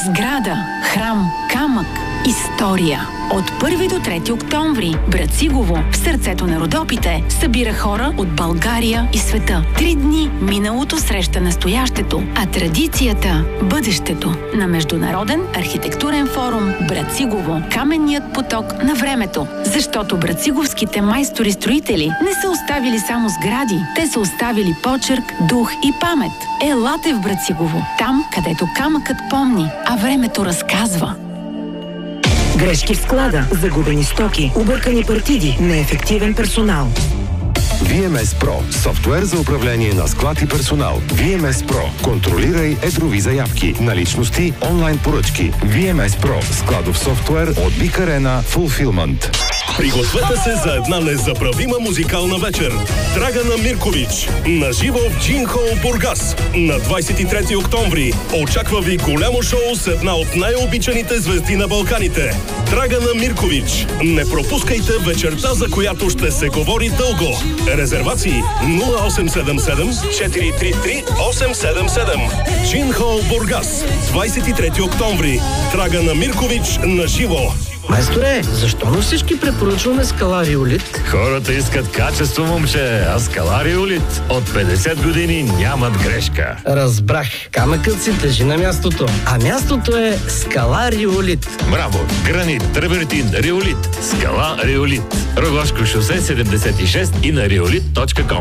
Сграда, храм, камък, история. От 1 до 3 октомври Брацигово, в сърцето на Родопите, събира хора от България и света. 3 дни миналото среща настоящето, а традицията – бъдещето. На Международен архитектурен форум Брацигово. Каменният поток на времето. Защото брациговските майстори-строители не са оставили само сгради. Те са оставили почерк, дух и памет. Елате в Брацигово. Там, където камъкът помни, а времето разказва. Грешки в склада, загубени стоки, объркани партиди, неефективен персонал. VMS Pro – софтуер за управление на склад и персонал. VMS Pro – контролирай едрови заявки, наличности, онлайн поръчки. VMS Pro – складов софтуер от Big Arena Fulfillment. Пригответе се за една незабравима музикална вечер. Драгана Миркович на живо в Джин Хол, Бургас. На 23 октомври очаква ви голямо шоу с една от най-обичаните звезди на Балканите. Драгана Миркович. Не пропускайте вечерта, за която ще се говори дълго. Резервации 0877 433 877. Джин Хол, Бургас. 23 октомври. Драгана Миркович на живо. Майсторе, защо на всички препоръчваме Скала Риолит? Хората искат качество, момче, а Скала Риолит от 50 години нямат грешка. Разбрах. Камъкът си тежи на мястото. А мястото е Скала Риолит. Мрамор, гранит, тревертин, риолит. Скала Риолит. Рогошко шосе 76 и на риолит.com.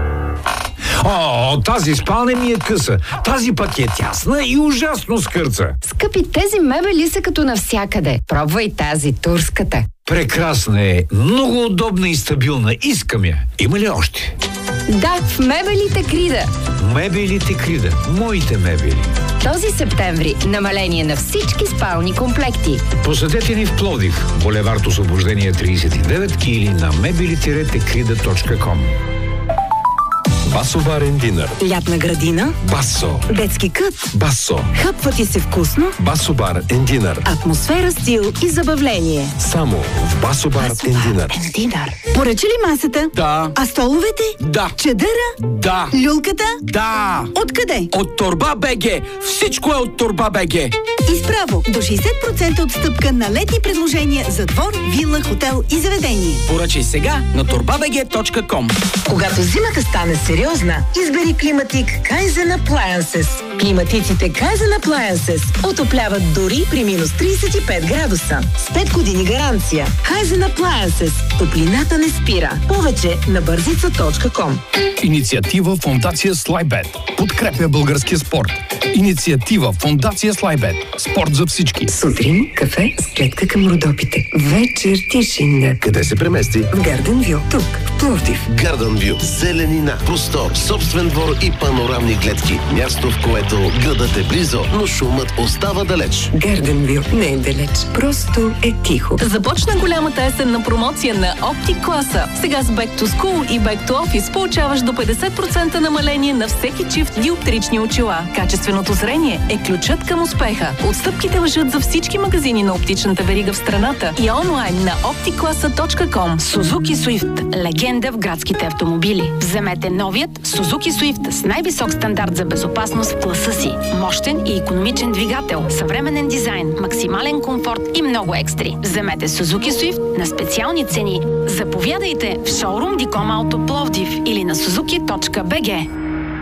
О, тази спалня ми е къса. Тази пък е тясна и ужасно скърца. Скъпи, тези мебели са като навсякъде. Пробвай тази, турската. Прекрасна е, много удобна и стабилна. Искам я. Има ли още? Да, в мебелите Крида. Мебелите Крида. Моите мебели. Този септември намаление на всички спални комплекти. Посетете ни в Пловдив, булевард Освобождение 39 или на mebeli-tekrida.com. Басо Бар & Динър. Лятна градина. Басо. Детски кът. Басо. Хъпва ти се вкусно. Басо Бар & Динър. Атмосфера, стил и забавление. Само в Басо Бар & Динър. Поръча ли масата? Да. А столовете? Да. Чадъра? Да. Люлката? Да. Откъде? От Торба БГ. Всичко е от Торба БГ. Изправо до 60% отстъпка на летни предложения за двор, вила, хотел и заведение. Поръчай сега на torbabg.com. Когато зимата стане сериозна, избери Климатик Kaizen Appliances. Климатиците Kaizen Appliances отопляват дори при минус 35 градуса. С 5 години гаранция. Kaizen Appliances. Топлината не спира. Повече на бързица.com. Инициатива Фондация Слайбет. Подкрепя българския спорт. Инициатива Фондация Слайбет. Спорт за всички. Сутрин кафе с гледка към Родопите. Вечер тишина. Къде се премести? В Гарден Вю. Тук, в Пловдив. Гарден Вю. Зеленина, простор, собствен двор и панорамни гледки. Място, в което градът е близо, но шумът остава далеч. Гарден Вю не е далеч. Просто е тихо. Започна голямата есенна промоция на Optic класа. Сега с Back to School и Back to Office получаваш до 50% намаление на всеки чифт диоптрични очила. Качественото зрение е ключът към успеха. Отстъпките важат за всички магазини на оптичната верига в страната и онлайн на opticklasa.com. Suzuki Swift. Легенда в градските автомобили. Вземете новият Suzuki Swift с най-висок стандарт за безопасност в класа си. Мощен и икономичен двигател, съвременен дизайн, максимален комфорт и много екстри. Вземете Suzuki Swift на специални цени. Заповядайте в шоурум Диком Ауто Пловдив или на suzuki.bg.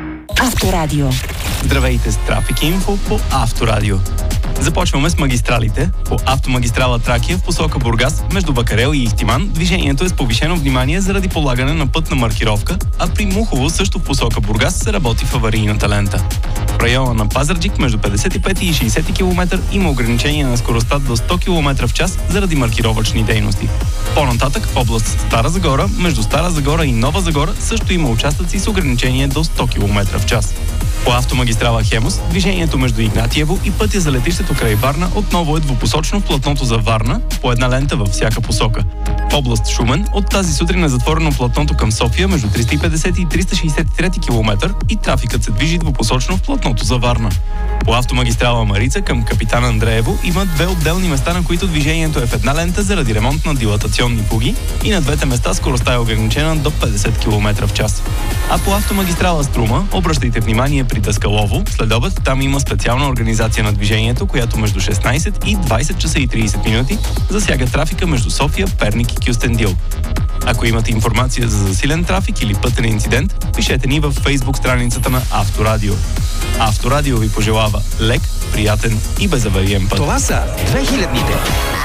Авторадио. Здравейте с Трафик Инфо по Авторадио. Започваме с магистралите. По автомагистрала Тракия в посока Бургас, между Бакарел и Ихтиман, движението е с повишено внимание заради полагане на пътна маркировка, а при Мухово също в посока Бургас се работи в аварийната лента. В района на Пазарджик между 55 и 60 км има ограничение на скоростта до 100 км в час заради маркировъчни дейности. По-нататък в област Стара Загора, между Стара Загора и Нова Загора също има участъци с ограничение до 100 км в час. По автомагистрала Хемус, движението между Игнатиево и пътя за летището край Варна отново е двупосочно в платното за Варна, по една лента във всяка посока. В област Шумен от тази сутрин е затворено платното към София между 350 и 363 км и трафикът се движи двупосочно в платното за Варна. По автомагистрала Марица към Капитан Андреево има две отделни места, на които движението е в една лента заради ремонт на дилатационни фуги и на двете места скоростта е ограничена до 50 км в час. А по автомагистрала Струма обръщайте внимание при Даскалово. След обед там има специална организация на движението, която между 16 и 20 часа и 30 минути засяга трафика между София, Перник и Кюстендил. Ако имате информация за засилен трафик или пътен инцидент, пишете ни във Facebook страницата на Авторадио. Авторадио ви пожелава лек, приятен и безавариен път. Това са 2000-ните.